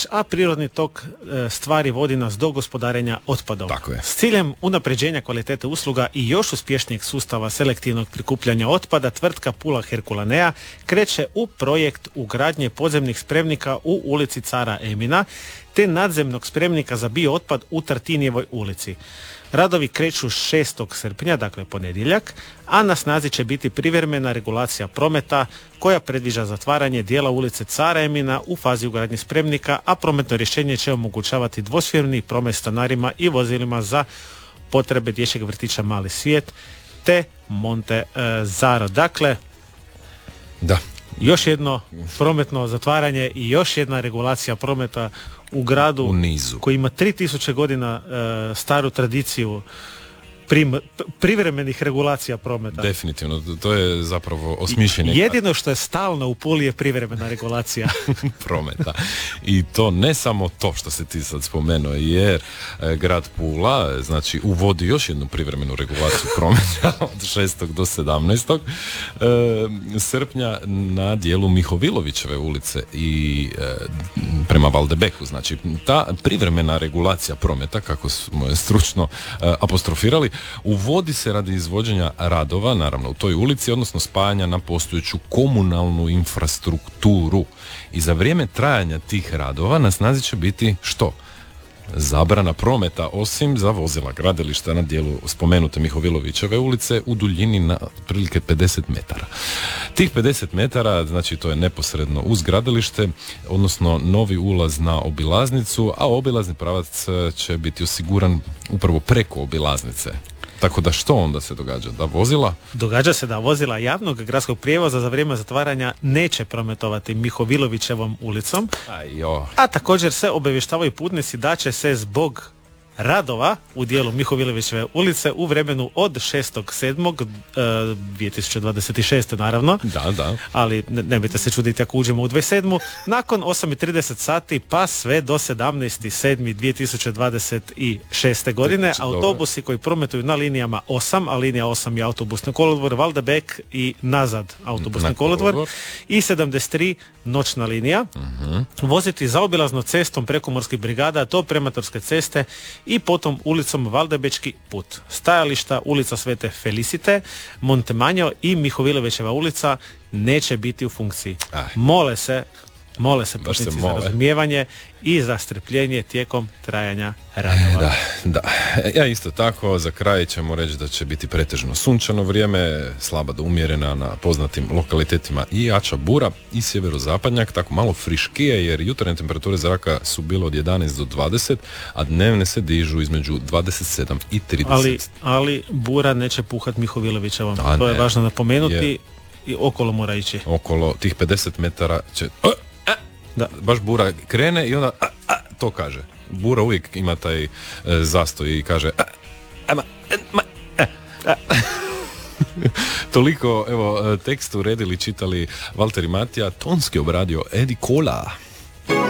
a prirodni tok stvari vodi nas do gospodarenja otpadom. Tako je. S ciljem unapređenja kvalitete usluga i još uspješnijeg sustava selektivnog prikupljanja otpada, tvrtka Pula Herkulanea kreće u projekt ugradnje podzemnih spremnika u ulici Cara Emina, te nadzemnog spremnika za biootpad u Tartinijevoj ulici. Radovi kreću 6. srpnja, dakle ponedjeljak, a na snazi će biti privremena regulacija prometa koja predviđa zatvaranje dijela ulice Cara Emina u fazi ugradnje spremnika, a prometno rješenje će omogućavati dvosmjerni promet stanarima i vozilima za potrebe dječjeg vrtića Mali svijet te Monte Zaro. Dakle, da. Još jedno prometno zatvaranje i još jedna regulacija prometa u gradu u nizu, koji ima 3000 godina staru tradiciju privremenih regulacija prometa. Definitivno, to je zapravo osmišljenje. Jedino što je stalno u Puli je privremena regulacija prometa. I to ne samo to što se ti sad spomenuo, jer grad Pula znači uvodi još jednu privremenu regulaciju prometa od 6. do 17. Srpnja na dijelu Mihovilovićeve ulice i prema Valdebeku. Znači, ta privremena regulacija prometa, kako smo je stručno apostrofirali, uvodi se radi izvođenja radova, naravno u toj ulici, odnosno spajanja na postojeću komunalnu infrastrukturu. I za vrijeme trajanja tih radova na snazi će biti što? Zabrana prometa, osim za vozila gradilišta na dijelu spomenute Mihovilovićeve ulice u duljini na otprilike 50 metara. Tih 50 metara, znači to je neposredno uz gradilište, odnosno novi ulaz na obilaznicu, a obilazni pravac će biti osiguran upravo preko obilaznice. Tako da što onda se događa? Da vozila? Događa se da vozila javnog gradskog prijevoza za vrijeme zatvaranja neće prometovati Mihovilovićevom ulicom, a također se obavještavaju putnici da će se zbog radova u dijelu Mihovilovićeve ulice u vremenu od 6.7.2026. naravno. Da. Ali nemojte se čuditi ako uđemo u 27. Nakon 8.30 sati pa sve do 17.7.2026. godine autobusi koji prometuju na linijama 8, a linija 8 je autobusni kolodvor Valdebek i nazad autobusni kolodvor i 73 noćna linija, voziti zaobilazno cestom prekomorskih brigada do Prematorske ceste i potom ulicom Valdebečki put. Stajališta ulica Svete Felicite, Montemanjo i Mihovilovićeva ulica neće biti u funkciji. Mole se putnici za razumijevanje i za strpljenje tijekom trajanja radova. Da. Ja isto tako, za kraj ćemo reći da će biti pretežno sunčano vrijeme, slaba do umjerena na poznatim lokalitetima i jača bura i sjeverozapadnjak, tako malo friškije, jer jutarnje temperature zraka su bile od 11 do 20, a dnevne se dižu između 27 i 30. Ali bura neće puhat Mihovilovićevom. To je važno napomenuti i okolo mora ići. Okolo tih 50 metara će... Baš bura krene i onda to kaže. Bura uvijek ima taj zastoj i kaže Toliko, evo, tekst uredili, čitali Valter i Matija, tonski obradio Edi Kola.